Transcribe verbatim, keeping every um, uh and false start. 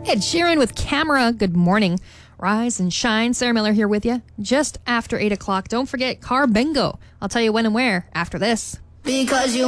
Ed Sheeran with Camera. Good morning. Rise and shine. Sarah Miller here with you just after eight o'clock. Don't forget Car Bingo. I'll tell you when and where after this. Because you